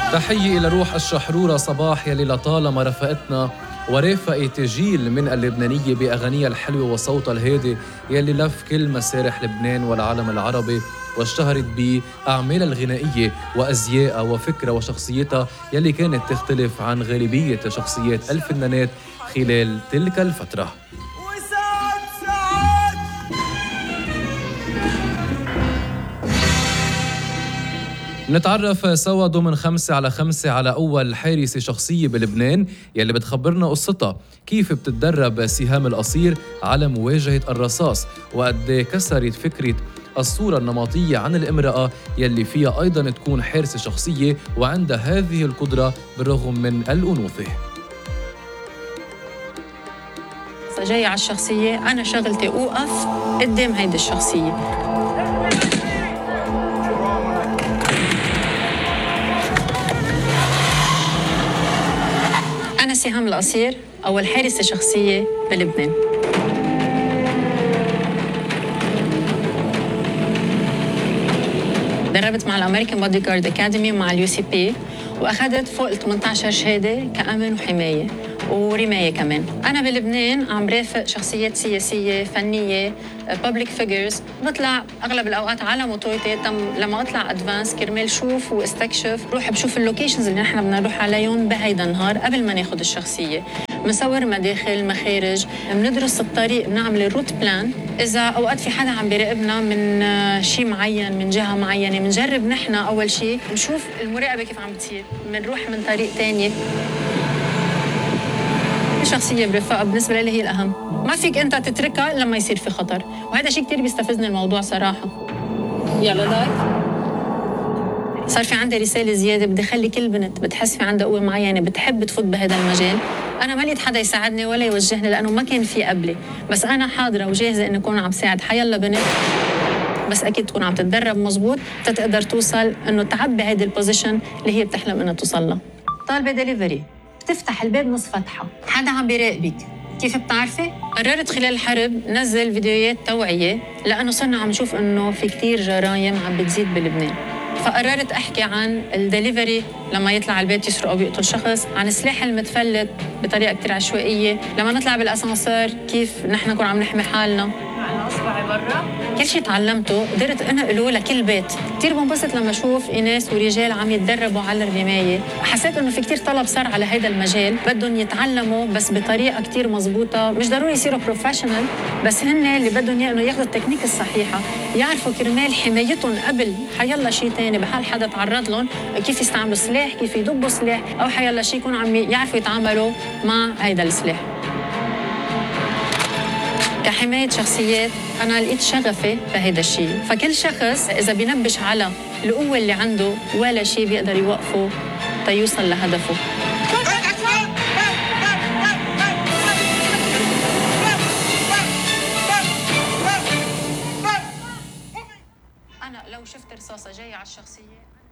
تحية إلى روح الشحرورة صباح يلي لطالما رفقتنا ورافقت جيل من اللبنانية بأغانيها الحلوة وصوتها الهادي يلي لف كل مسارح لبنان والعالم العربي، واشتهرت بأعمالها الغنائية وأزيائها وفكرة وشخصيتها يلي كانت تختلف عن غالبية شخصيات الفنانات خلال تلك الفترة. نتعرف سوا ضمن 5 على 5 على أول حارسة شخصية بلبنان يلي بتخبرنا قصتها، كيف بتتدرب سهام القصير على مواجهة الرصاص، وقد كسرت فكرة الصورة النمطية عن الامرأة يلي فيها أيضاً تكون حارسة شخصية وعندها هذه القدرة بالرغم من الأنوثة. جاي على الشخصية، أنا شغلتي أوقف قدام هيدي الشخصية. أنا سهام القصير، أول حارسة شخصية بلبنان. دربت مع الأمريكان بودي جارد أكاديمي ومع اليو سي بي، وأخذت فوق ال 18 شهادة كأمن وحماية ورماية كمان. أنا بلبنان عم رافق شخصيات سياسية، فنية، public figures، بطلع أغلب الأوقات على موتورتي لما أطلع أدفانس كرمال شوف واستكشف، روح بشوف اللوكيشنز اللي نحن بدنا نروح عليهم بهيدا النهار قبل ما ناخد الشخصية. منصور مداخل، مخارج، بندرس الطريق، بنعمل الروت بلان. إذا أوقات في حدا عم بيراقبنا من شيء معين، من جهة معينة، بنجرب نحن أول شيء نشوف المراقبة كيف عم بتصير، بنروح من طريق تاني. الشخصية برفقة بالنسبة لي هي الأهم، ما فيك أنت تتركها لما يصير في خطر، وهذا شيء كتير بيستفزني الموضوع صراحة. يلا دايف. صار في عندي رسالة زيادة، بدي أخلي كل بنت بتحس في عندها قوة معينة بتحب تفوت بهذا المجال. أنا ما لقيت حدا يساعدني ولا يوجهني لأنه ما كان في قبلي، بس أنا حاضرة وجاهزة إني أكون عم ساعد حيلا بنت، بس أكيد تكون عم تتدرب مزبوط تقدر توصل إنه تعبي هيدي البوزيشن اللي هي بتحلم إنها توصل لها. طالبة ديليفري بتفتح الباب نص فتحة، حدا عم بيراقبك، كيف بتعرفي؟ قررت خلال الحرب نزل فيديوهات توعية لأنه صرنا عم نشوف إنه في كتير جرائم عم بتزيد بلبنان. فقررت أحكي عن الدليفري لما يطلع على البيت يسرق أو يقتل شخص، عن السلاح المتفلت بطريقة كتير عشوائية، لما نطلع بالأسانسير كيف نحن نكون عم نحمي حالنا. أنا أصبعي برا. كل شيء تعلمته قدرت أنقله لكل بيت. كتير بنبسط لما أشوف ناس ورجال عم يتدربوا على الرماية. حسيت إنه في كتير طلب صار على هذا المجال، بدهم يتعلموا بس بطريقة كتير مزبوطة، مش ضروري يصيروا بروفيشنال، بس هن اللي بدهم إنه ياخذوا التكنيك الصحيحة، يعرفوا كرمال حمايتهم قبل حيلا شيء تاني بحال حدا تعرض لهم، كيف يستعملوا سلاح، كيف يدبوا سلاح، أو حيلا شيء يكونوا عم يعرفوا يتعاملوا مع هيدا السلاح. كحماية شخصيات أنا لقيت شغفي بهيدا الشيء، فكل شخص إذا بينبش على القوة اللي عنده ولا شيء بيقدر يوقفه تيوصل لهدفه. أنا لو شفت رصاصة جاية على الشخصية